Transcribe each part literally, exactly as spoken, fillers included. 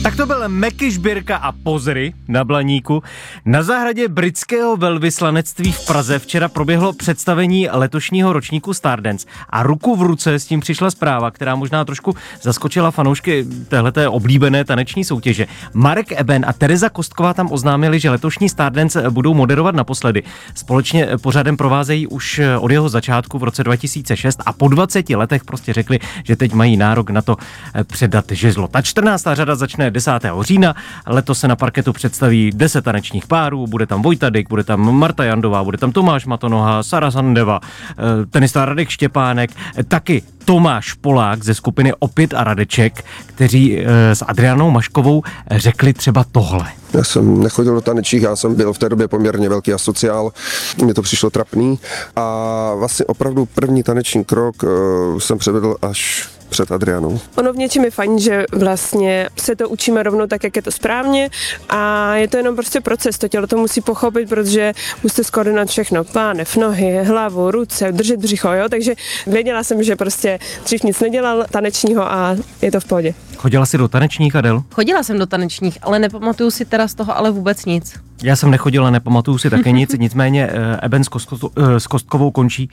Tak to byl Meky Žbírka a Pozery na Blaníku. Na zahradě britského velvyslanectví v Praze včera proběhlo představení letošního ročníku Stardance a ruku v ruce s tím přišla zpráva, která možná trošku zaskočila fanoušky téhleté oblíbené taneční soutěže. Marek Eben a Tereza Kostková tam oznámili, že letošní Stardance budou moderovat naposledy. Společně pořadem provázejí už od jeho začátku v roce dva tisíce šest a po dvaceti letech prostě řekli, že teď mají nárok na to předat žezlo. Ta čtrnáctá řada začne desátého října. Letos se na parketu představí deset tanečních párů, bude tam Vojta Dyk, bude tam Marta Jandová, bude tam Tomáš Matonoha, Sara Sandeva, tenista Radek Štěpánek, taky Tomáš Polák ze skupiny Opět a Radeček, kteří s Adrianou Maškovou řekli třeba tohle. Já jsem nechodil do tanečních, já jsem byl v té době poměrně velký asociál, mně to přišlo trapný a vlastně opravdu první taneční krok uh, jsem předvedl až před Adrianou. Ono v něčem je fajn, že vlastně se to učíme rovnou tak, jak je to správně a je to jenom prostě proces, to tělo to musí pochopit, protože musíte skoordinovat všechno, pánev, nohy, hlavu, ruce, držet břicho, jo, takže věděla jsem, že prostě dřív nic nedělal tanečního a je to v pohodě. Chodila jsi do tanečních, Adel? Chodila jsem do tanečních, ale nepamatuju si teda z toho ale vůbec nic. Já jsem nechodila, nepamatuju si také nic, nicméně Eben s, Kostko, s Kostkovou končí.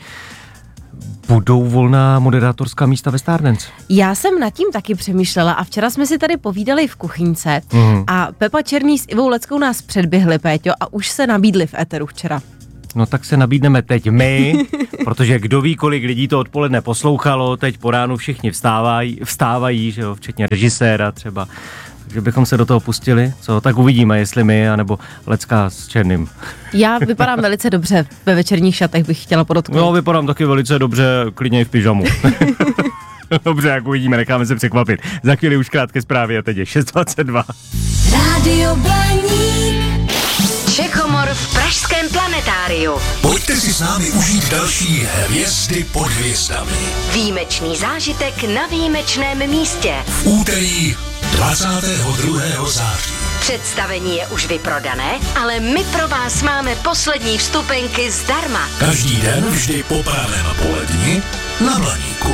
Budou volná moderátorská místa ve Stardance? Já jsem nad tím taky přemýšlela a včera jsme si tady povídali v kuchyňce mm. a Pepa Černý s Ivou Leckou nás předběhli, Péťo, a už se nabídli v éteru včera. No tak se nabídneme teď my, protože kdo ví, kolik lidí to odpoledne poslouchalo, teď po ránu všichni vstávají, vstávají, že jo, včetně režiséra třeba. Takže bychom se do toho pustili, co? Tak uvidíme, jestli my, anebo Lecká s Černým. Já vypadám velice dobře, ve večerních šatech bych chtěla podotknout. No, vypadám taky velice dobře, klidně i v pyžamu. Dobře, jak uvidíme, necháme se překvapit. Za chvíli už krátké zprávy a teď je šest dvacet dva. Rádio Blaník. Čechomor v pražském planetáriu. Pojďte si s námi užít další Hvězdy pod hvězdami. Výjimečný zážitek na výjimečném místě. V úterý dvacátého druhého září. Představení je už vyprodané, ale my pro vás máme poslední vstupenky zdarma. Každý den vždy po pravém poledni na Blaníku.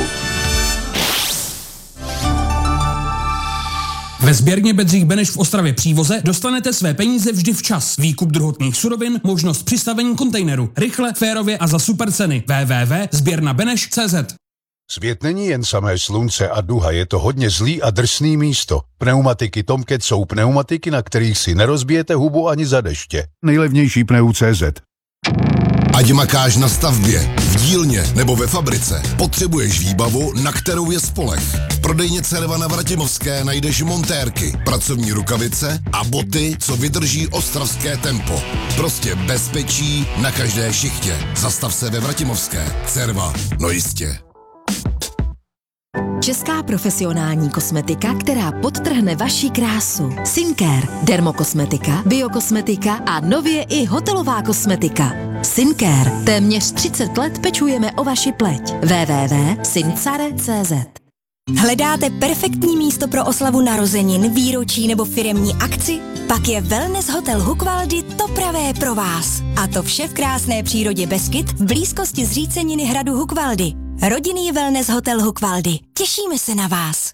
Ve sběrně Bedřich Beneš v Ostravě Přívoze dostanete své peníze vždy včas. Výkup druhotných surovin, možnost přistavení kontejneru. Rychle, férově a za super ceny. w w w tečka sběrna beneš tečka cé zet. Svět není jen samé slunce a duha, je to hodně zlý a drsný místo. Pneumatiky Tomcat jsou pneumatiky, na kterých si nerozbijete hubu ani za deště. Nejlevnější pneu tečka cé zet. Ať makáš na stavbě, v dílně nebo ve fabrice, potřebuješ výbavu, na kterou je spoleh. V prodejně Cereva na Vratimovské najdeš montérky, pracovní rukavice a boty, co vydrží ostravské tempo. Prostě bezpečí na každé šichtě. Zastav se ve Vratimovské. Cereva, no jistě. Česká profesionální kosmetika, která podtrhne vaši krásu. Sincare, dermokosmetika, biokosmetika a nově i hotelová kosmetika. Sincare, téměř třicet let pečujeme o vaši pleť. w w w tečka sincare tečka cé zet. Hledáte perfektní místo pro oslavu narozenin, výročí nebo firemní akci? Pak je Wellness Hotel Hukvaldy to pravé pro vás. A to vše v krásné přírodě Beskyt v blízkosti zříceniny hradu Hukvaldy. Rodinný Wellness Hotel Hukvaldy. Těšíme se na vás.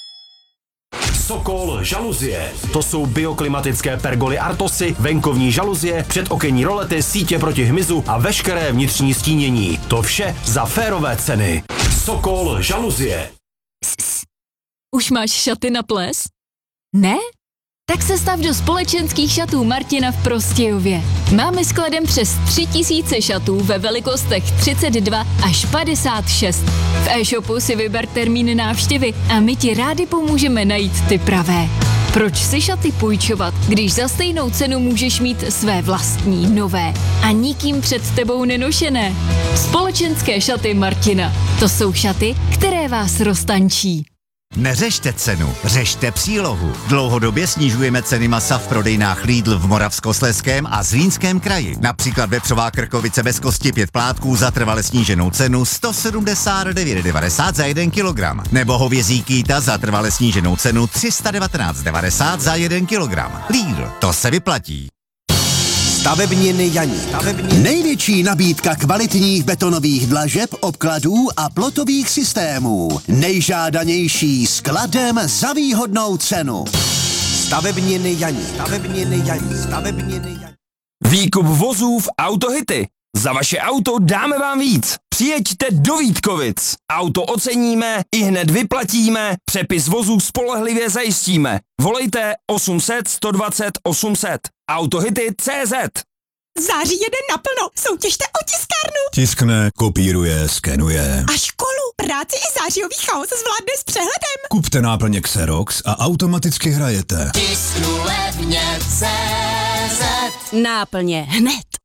Sokol žaluzie. To jsou bioklimatické pergoly Artosy, venkovní žaluzie, předokenní rolety, sítě proti hmyzu a veškeré vnitřní stínění. To vše za férové ceny. Sokol žaluzie. Už máš šaty na ples? Ne? Tak se stav do společenských šatů Martina v Prostějově. Máme skladem přes tři tisíce šatů ve velikostech třicet dva až padesát šest. V e-shopu si vyber termín návštěvy a my ti rádi pomůžeme najít ty pravé. Proč si šaty půjčovat, když za stejnou cenu můžeš mít své vlastní, nové a nikým před tebou nenošené? Společenské šaty Martina. To jsou šaty, které vás roztančí. Neřešte cenu, řešte přílohu. Dlouhodobě snižujeme ceny masa v prodejnách Lidl v Moravskoslezském a Zlínském kraji. Například vepřová krkovice bez kosti pět plátků za trvale sníženou cenu sto sedmdesát devět devadesát za jeden kilogram. Nebo hovězí kýta za trvale sníženou cenu tři sta devatenáct devadesát za jeden kilogram. Lidl, to se vyplatí. Stavebniny Janík. Stavebniny. Největší nabídka kvalitních betonových dlažeb, obkladů a plotových systémů. Nejžádanější skladem za výhodnou cenu. Stavebniny Janí. Stavebniny Janí. Stavebniny Janí. Výkup vozů v Autohity. Za vaše auto dáme vám víc. Přijeďte do Vítkovic. Auto oceníme, i hned vyplatíme, přepis vozů spolehlivě zajistíme. Volejte osm set, sto dvacet, osm set. Autohity tečka cé zet. Září jede naplno, soutěžte o tiskárnu. Tiskne, kopíruje, skenuje. A školu, práci i zářijový chaos zvládne s přehledem. Kupte náplně Xerox a automaticky hrajete. Tisknu levně tečka cé zet. Náplně hned.